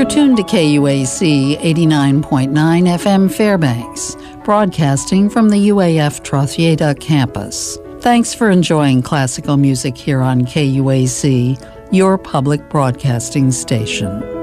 You're tuned to KUAC 89.9 FM Fairbanks, broadcasting from the UAF Trothieda campus. Thanks for enjoying classical music here on KUAC, your public broadcasting station.